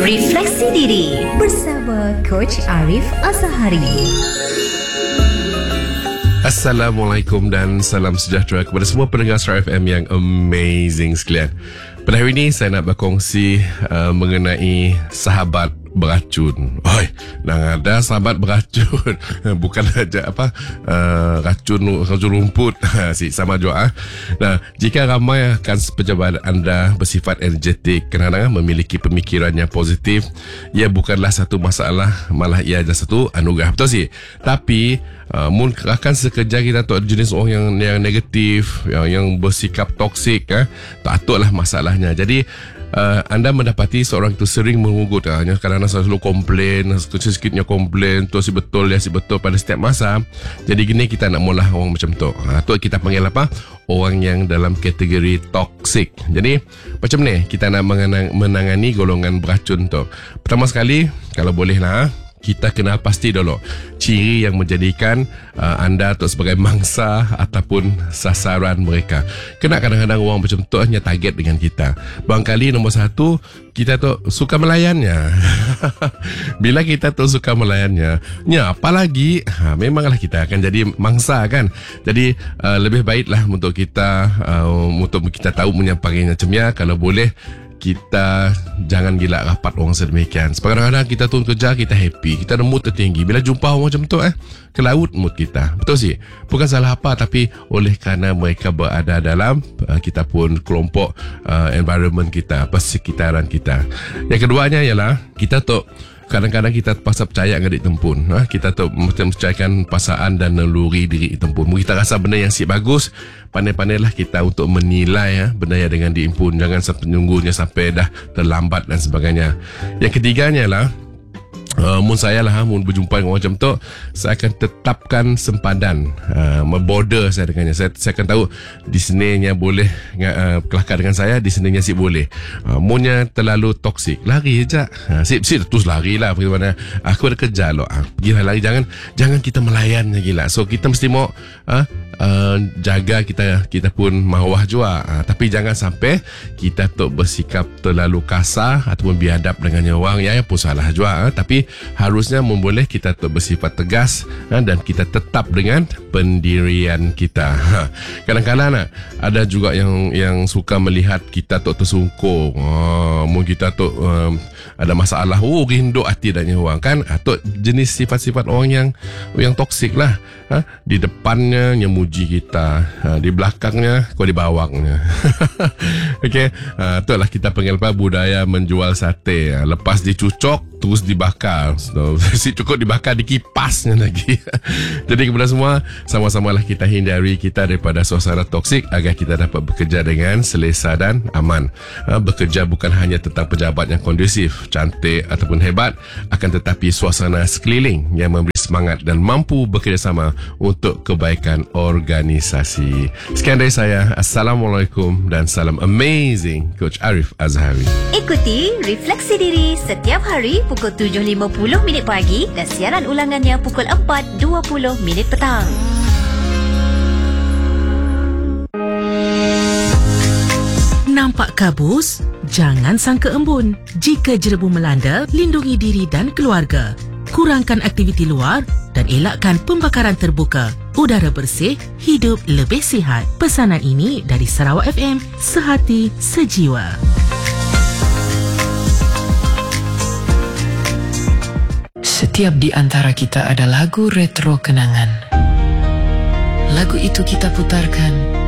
Refleksi Diri bersama Coach Arif Azhari. Assalamualaikum dan salam sejahtera kepada semua pendengar Star FM yang amazing sekalian. Pada hari ini saya nak berkongsi mengenai sahabat beracun. Oi, nang ada sahabat beracun. Bukan aja racun rumput. Sama juga. Nah, jika ramai akan pejabat anda bersifat energetik, kadang-kadang memiliki pemikiran yang positif, ia bukanlah satu masalah, malah ia adalah satu anugerah. Betul sih. Tapi akan sekejap kita tu jenis orang yang negatif, yang bersikap toksik, takutlah masalahnya. Jadi anda mendapati seorang itu sering mengugut, kadang-kadang selalu komplain, sikit-sikitnya komplain, tu si betul pada setiap masa. Jadi gini, kita nak mula orang macam tu. Tu kita panggil apa? Orang yang dalam kategori toksik. Jadi macam ni kita nak menangani golongan beracun tu. Pertama sekali, kalau bolehlah, kita kenal pasti dulu ciri yang menjadikan anda tu sebagai mangsa ataupun sasaran mereka. Kena kadang-kadang orang macam tu hanya target dengan kita. Barangkali nombor satu, kita tu suka melayannya. Bila kita tu suka melayannya, apalagi memanglah kita akan jadi mangsa kan. Jadi lebih baiklah untuk kita tahu menyampaikan macamnya. Kalau boleh, kita jangan gila rapat orang sedemikian. Sebab kadang-kadang kita turun kerja, kita happy, kita ada mood tertinggi. Bila jumpa orang macam tu, ke laut mood kita. Betul sih. Bukan salah apa, tapi oleh kerana mereka berada dalam kita pun kelompok environment kita, persekitaran kita. Yang keduanya ialah kita tu kadang-kadang kita terpaksa percaya dengan diri tempun. Kita tu mesti percayakan perasaan dan naluri diri tempun. Mungkin kita rasa benda yang bagus, pandai-pandailah kita untuk menilai benda yang dengan diri tempun. Jangan menunggunya sampai dah terlambat dan sebagainya. Yang ketiganya lah, saya berjumpa dengan orang macam tu, saya akan tetapkan sempadan, border saya dengannya. Saya akan tahu di sininya boleh kelakar dengan saya, di sininya boleh. Munnya terlalu toksik, lari je. Terus lari lah pergi mana. Aku ada kerja loh. Pergilah lari, jangan kita melayan gila. So kita mesti mau jaga kita pun mahuah juga. Tapi jangan sampai kita tu bersikap terlalu kasar ataupun biadab dengan orang yang pun salah juga. Tapi harusnya memboleh kita tu bersifat tegas dan kita tetap dengan pendirian kita. Kadang-kadang ada juga yang suka melihat kita tu tersungkur. Mungkin kita tu ada masalah, rindu hati dan orang kan. Atau jenis sifat-sifat orang yang toksik lah. Di depannya yang muji kita, di belakangnya kau dibawangnya. Okey, itulah kita panggil budaya menjual sate. Lepas dicucok terus dibakar. Si cukup dibakar, dikipasnya lagi. Jadi kepada semua, sama-samalah kita hindari kita daripada suasana toksik agar kita dapat bekerja dengan selesa dan aman. Bekerja bukan hanya tentang pejabat yang kondusif, cantik ataupun hebat, akan tetapi suasana sekeliling yang memberi semangat dan mampu bekerjasama untuk kebaikan organisasi. Sekian dari saya. Assalamualaikum dan salam amazing, Coach Arif Azhari. Ikuti Refleksi Diri setiap hari pukul 7.50 pagi dan siaran ulangannya pukul 4.20 petang. Nampak kabus? Jangan sangka embun. Jika jerebu melanda, lindungi diri dan keluarga. Kurangkan aktiviti luar dan elakkan pembakaran terbuka. Udara bersih, hidup lebih sihat. Pesanan ini dari Sarawak FM, sehati sejiwa. Setiap di antara kita ada lagu retro kenangan. Lagu itu kita putarkan